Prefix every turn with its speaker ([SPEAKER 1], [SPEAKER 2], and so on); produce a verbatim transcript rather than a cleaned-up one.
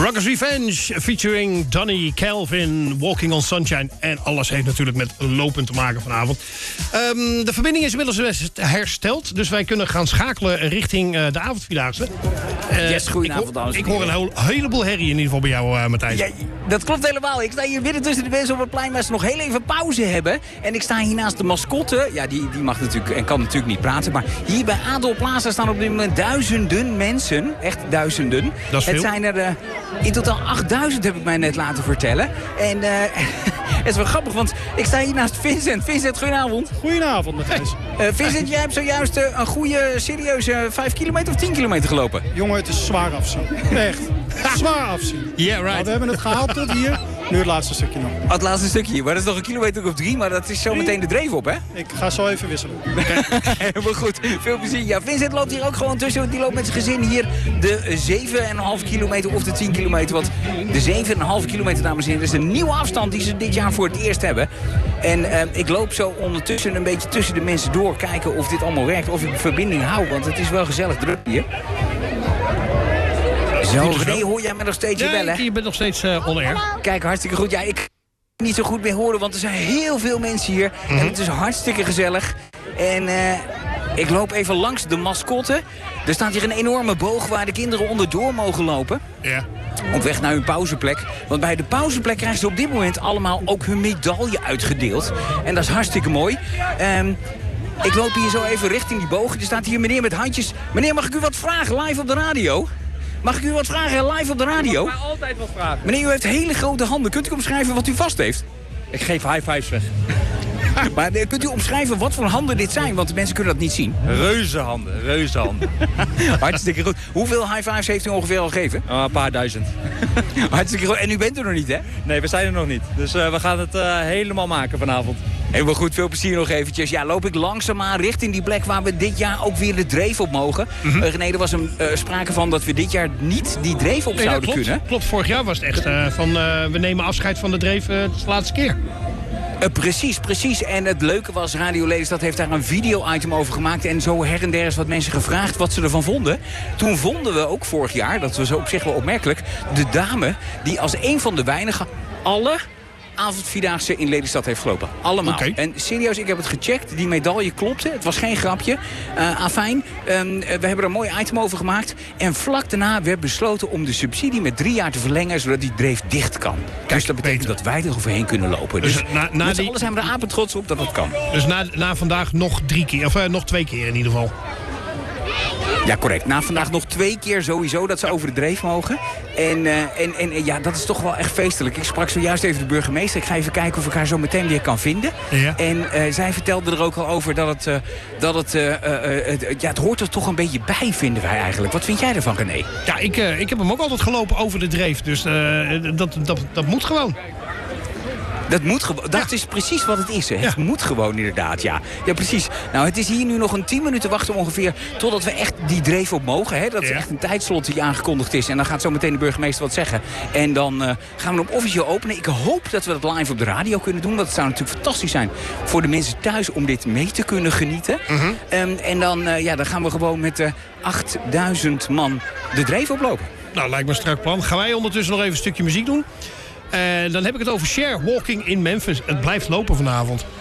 [SPEAKER 1] Truckers Revenge featuring Donny Calvin, Walking on Sunshine. En alles heeft natuurlijk met lopen te maken vanavond. Um, de verbinding is inmiddels hersteld. Dus wij kunnen gaan schakelen richting uh, de avondvierdaagse. Uh,
[SPEAKER 2] yes, goedenavond, dames en
[SPEAKER 1] Ik hoor een heel, heleboel herrie in ieder geval bij jou, uh, Matthijs.
[SPEAKER 2] Ja, dat klopt helemaal. Ik sta hier midden tussen de mensen op het plein waar ze nog heel even pauze hebben. En ik sta hier naast de mascotte. Ja, die, die mag natuurlijk en kan natuurlijk niet praten. Maar hier bij Adel Plaza staan op dit moment duizenden mensen. Echt duizenden.
[SPEAKER 1] Dat is veel.
[SPEAKER 2] Het zijn er uh, in totaal achtduizend, heb ik mij net laten vertellen. En uh, het is wel grappig, want ik sta hier naast Vincent. Vincent, goedenavond.
[SPEAKER 3] Goedenavond, Matthijs.
[SPEAKER 2] Uh, Vincent, jij hebt zojuist uh, een goede, serieuze vijf kilometer of tien kilometer gelopen.
[SPEAKER 3] Jongen, het is zwaar afzien. Echt. Zwaar afzien.
[SPEAKER 1] Yeah, right.
[SPEAKER 3] Nou, we hebben het gehaald tot hier. Nu het laatste stukje nog.
[SPEAKER 2] Oh, het laatste stukje, maar dat is nog een kilometer of drie. Maar dat is zo meteen de dreef op, hè?
[SPEAKER 3] Ik ga zo even wisselen.
[SPEAKER 2] Helemaal goed. Veel plezier. Ja, Vincent loopt hier ook gewoon tussen. Want die loopt met zijn gezin hier de zeven komma vijf kilometer of de tien kilometer. Want de zeven komma vijf kilometer, dames en heren, is een nieuwe afstand die ze dit jaar voor het eerst hebben. En uh, ik loop zo ondertussen een beetje tussen de mensen door. Kijken of dit allemaal werkt. Of ik verbinding hou. Want het is wel gezellig druk hier. Zo, René, hoor jij me nog steeds
[SPEAKER 1] Ja,
[SPEAKER 2] bellen?
[SPEAKER 1] je bent nog steeds uh, on air.
[SPEAKER 2] Kijk, hartstikke goed. Ja, ik kan niet zo goed meer horen, want er zijn heel veel mensen hier. Mm-hmm. En het is hartstikke gezellig. En uh, ik loop even langs de mascotte. Er staat hier een enorme boog waar de kinderen onderdoor mogen lopen.
[SPEAKER 1] Ja.
[SPEAKER 2] Op weg naar hun pauzeplek. Want bij de pauzeplek krijgen ze op dit moment allemaal ook hun medaille uitgedeeld. En dat is hartstikke mooi. Um, ik loop hier zo even richting die boog. Er staat hier een meneer met handjes. Meneer, mag ik u wat vragen live op de radio? Mag ik u wat vragen live op de radio?
[SPEAKER 4] Ik mag mij altijd wat vragen.
[SPEAKER 2] Meneer, u heeft hele grote handen. Kunt u omschrijven wat u vast heeft?
[SPEAKER 4] Ik geef high fives weg.
[SPEAKER 2] Maar kunt u omschrijven wat voor handen dit zijn? Want de mensen kunnen dat niet zien.
[SPEAKER 4] Reuzenhanden, reuzenhanden.
[SPEAKER 2] Hartstikke goed. Hoeveel high fives heeft u ongeveer al gegeven?
[SPEAKER 4] Uh, een paar duizend.
[SPEAKER 2] Hartstikke goed. En u bent er nog niet, hè?
[SPEAKER 4] Nee, we zijn er nog niet. Dus uh, we gaan het uh, helemaal maken vanavond.
[SPEAKER 2] Helemaal goed, veel plezier nog eventjes. Ja, loop ik langzaamaan richting die plek waar we dit jaar ook weer de dreef op mogen. Mm-hmm. Uh, René, er was een uh, sprake van dat we dit jaar niet die dreef op
[SPEAKER 1] nee,
[SPEAKER 2] zouden
[SPEAKER 1] klopt.
[SPEAKER 2] kunnen.
[SPEAKER 1] Klopt, vorig jaar was het echt uh, van uh, we nemen afscheid van de dreef. Uh, het is de laatste keer.
[SPEAKER 2] Uh, precies, precies. En het leuke was, Radio Lelystad heeft daar een video-item over gemaakt. En zo her en der is wat mensen gevraagd wat ze ervan vonden. Toen vonden we ook vorig jaar, dat was op zich wel opmerkelijk, de dame die als een van de weinigen alle avondvierdaagse in Lelystad heeft gelopen. Allemaal. Okay. En serieus, ik heb het gecheckt. Die medaille klopte. Het was geen grapje. Uh, afijn, um, we hebben er een mooi item over gemaakt. En vlak daarna werd besloten om de subsidie met drie jaar te verlengen, zodat die dreef dicht kan. Kijk, dus dat betekent beter. Dat wij er overheen kunnen lopen. Dus, dus na, na met z'n die... allen zijn we er apen trots op dat dat kan.
[SPEAKER 1] Dus na, na vandaag nog drie keer, of uh, nog twee keer in ieder geval.
[SPEAKER 2] Ja, correct. Na vandaag nog twee keer sowieso dat ze over de dreef mogen. En, uh, en, en ja, dat is toch wel echt feestelijk. Ik sprak zojuist even de burgemeester. Ik ga even kijken of ik haar zo meteen weer kan vinden. Ja. En uh, zij vertelde er ook al over dat het... Uh, dat het, uh, uh, uh, ja, het hoort er toch een beetje bij, vinden wij eigenlijk. Wat vind jij ervan, René?
[SPEAKER 1] Ja, ik, uh, ik heb hem ook altijd gelopen over de dreef. Dus uh, dat, dat, dat moet gewoon.
[SPEAKER 2] Dat moet gewoon. Dat ja. is precies wat het is. Hè. Ja. Het moet gewoon inderdaad, ja. Ja, precies. Nou, het is hier nu nog een tien minuten wachten ongeveer totdat we echt die dreef op mogen. Hè. Dat is ja. echt een tijdslot die aangekondigd is. En dan gaat zo meteen de burgemeester wat zeggen. En dan uh, gaan we hem officieel openen. Ik hoop dat we dat live op de radio kunnen doen. Want het zou natuurlijk fantastisch zijn voor de mensen thuis om dit mee te kunnen genieten. Mm-hmm. Um, en dan, uh, ja, dan gaan we gewoon met uh, achtduizend man de dreef oplopen.
[SPEAKER 1] Nou, lijkt me een strak plan. Gaan wij ondertussen nog even een stukje muziek doen? En uh, dan heb ik het over Cher, Walking in Memphis. Het blijft lopen vanavond.